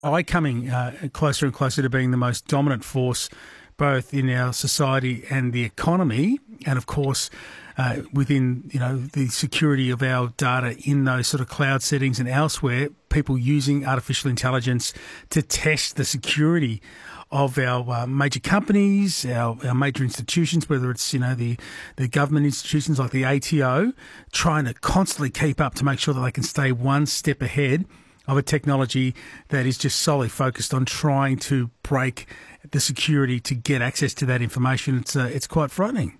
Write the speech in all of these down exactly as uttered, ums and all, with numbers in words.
A I coming uh, closer and closer to being the most dominant force both in our society and the economy, and of course uh, within you know the security of our data in those sort of cloud settings and elsewhere, people using artificial intelligence to test the security of our uh, major companies, our, our major institutions, whether it's you know the, the government institutions like the A T O, trying to constantly keep up to make sure that they can stay one step ahead of a technology that is just solely focused on trying to break the security to get access to that information. It's uh, it's quite frightening.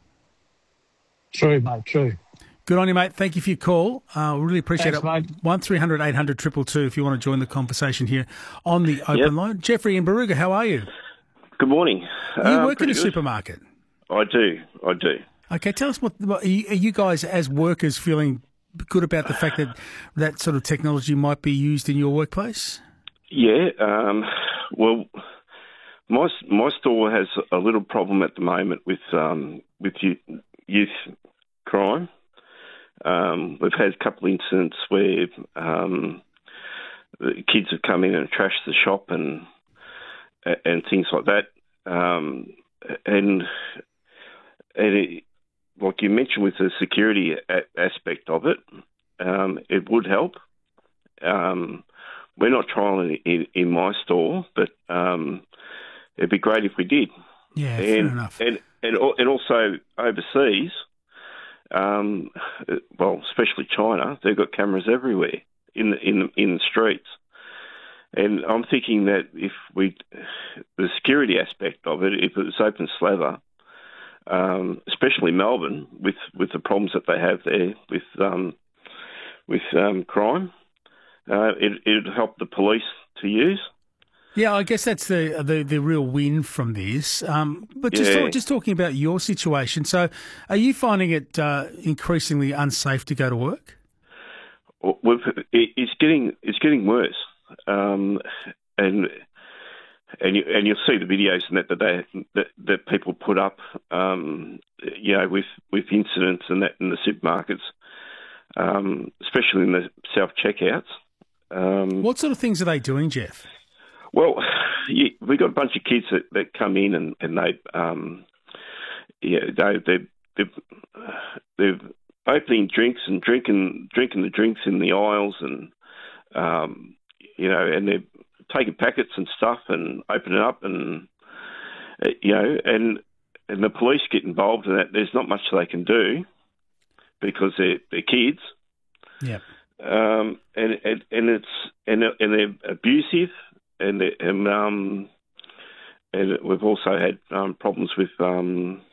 True, mate, true. Good on you, mate. Thank you for your call. Uh, we really appreciate Thanks, it. mate. one three hundred eight hundred two two two if you want to join the conversation here on the open Yep. line. Jeffrey in Baruga, how are you? Good morning. You Um, work in a pretty good. supermarket. I do, I do. Okay, tell us what, what are, you, are you guys as workers feeling good about the fact that that sort of technology might be used in your workplace? Yeah, um, well, my my store has a little problem at the moment with um, with youth, youth crime. Um, we've had a couple of incidents where um, the kids have come in and trashed the shop and and things like that. Um, and and it, like you mentioned with the security a- aspect of it, um, it would help. Um, we're not trialing it in, in my store, but um, it'd be great if we did. Yeah, and, fair enough. And, and, and also overseas, um, well, especially China, they've got cameras everywhere in the, in the, in the streets. And I'm thinking that if we, the security aspect of it, if it was open slather, um, especially Melbourne, with, with the problems that they have there with um, with um, crime, uh, it it'd help the police to use. Yeah, I guess that's the the, the real win from this. Um, but just Yeah. talk, just talking about your situation, so are you finding it uh, increasingly unsafe to go to work? We've, it, it's getting it's getting worse, um, and and you, and you'll see the videos and that that, they, that that people put up, um, you know, with, with incidents and that in the supermarkets, um, especially in the self checkouts. Um, What sort of things are they doing, Jeff? Well, you, we got a bunch of kids that, that come in and, and they, um, yeah, they, they, they're, they're opening drinks and drinking drinking the drinks in the aisles and, um, you know, and they're taking packets and stuff and opening up and, uh, you know, and and the police get involved in that. There's not much they can do because they're, they're kids. Yeah. Um, and, and and it's and and they're abusive. And, and um, and we've also had um, problems with um,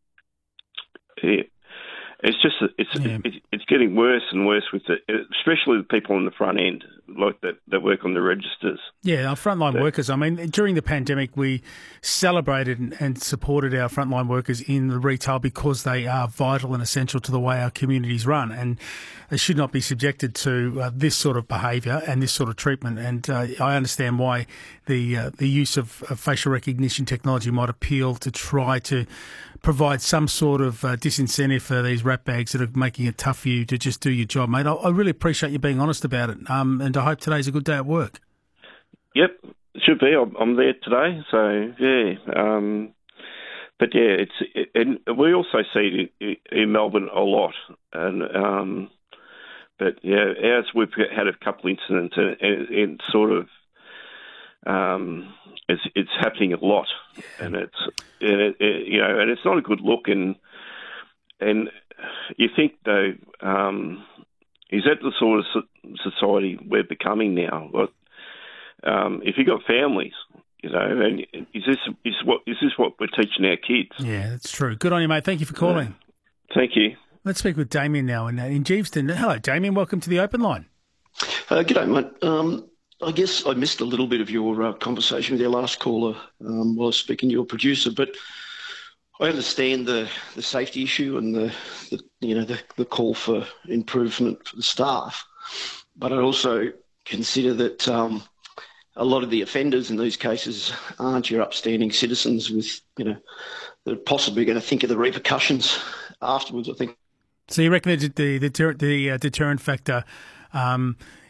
yeah, it's just it's, Yeah. it's it's getting worse and worse with the, especially the people on the front end, like that, that work on the registers. Yeah, our frontline So- workers. I mean, during the pandemic, we celebrated and, and supported our frontline workers in the retail because they are vital and essential to the way our communities run, and they should not be subjected to uh, this sort of behaviour and this sort of treatment. And uh, I understand why the uh, the use of, of facial recognition technology might appeal to try to provide some sort of uh, disincentive for these rat bags that are making it tough for you to just do your job, mate. I, I really appreciate you being honest about it, um, and I hope today's a good day at work. Yep, it should be. I'm, I'm there today, so yeah. Um, but yeah, it's it, and we also see it in, in Melbourne a lot, and um, but yeah, as we've had a couple of incidents, and, and, and sort of um, it's it's happening a lot, and it's and it, it, you know, and it's not a good look, and and you think though, um, is that the sort of so- society we're becoming now? Like, um, if you've got families, you know, and is this is what is this what we're teaching our kids? Yeah, that's true. Good on you, mate. Thank you for calling. Thank you. Let's speak with Damien now in, in Jeeveston. Hello, Damien. Welcome to the Open Line. Uh, G'day, mate. Um, I guess I missed a little bit of your uh, conversation with your last caller um, while I was speaking to your producer, but I understand the, the safety issue and the, the you know the, the call for improvement for the staff, but I also consider that um, a lot of the offenders in these cases aren't your upstanding citizens with you know they're possibly going to think of the repercussions afterwards. I think. So you reckon the the, the, deter, the uh, deterrent factor um,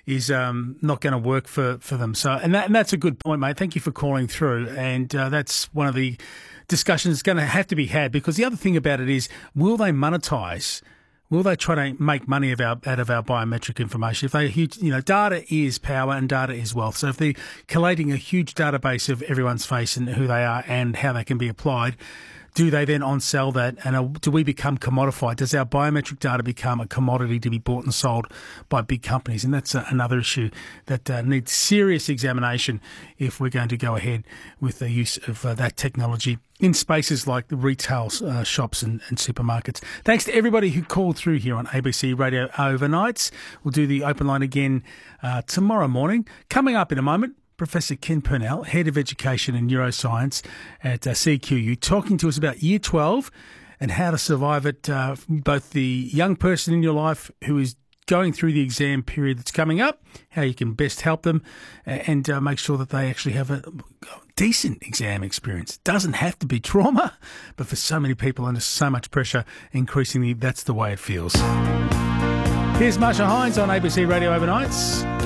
is um, not going to work for, for them. So, and, that, and that's a good point, mate. Thank you for calling through. And uh, that's one of the discussions that's going to have to be had, because the other thing about it is, will they monetize? Will they try to make money of our, out of our biometric information? If they, you know, data is power and data is wealth. So if they're collating a huge database of everyone's face and who they are and how they can be applied, do they then on-sell that? And uh, do we become commodified? Does our biometric data become a commodity to be bought and sold by big companies? And that's uh, another issue that uh, needs serious examination if we're going to go ahead with the use of uh, that technology in spaces like the retail uh, shops and, and supermarkets. Thanks to everybody who called through here on A B C Radio Overnights. We'll do the open line again uh, tomorrow morning. Coming up in a moment, Professor Ken Purnell, Head of Education and Neuroscience at uh, C Q U, talking to us about Year twelve and how to survive it, uh, both the young person in your life who is going through the exam period that's coming up, how you can best help them and uh, make sure that they actually have a decent exam experience. It doesn't have to be trauma, but for so many people under so much pressure, increasingly that's the way it feels. Here's Marsha Hines on A B C Radio Overnights.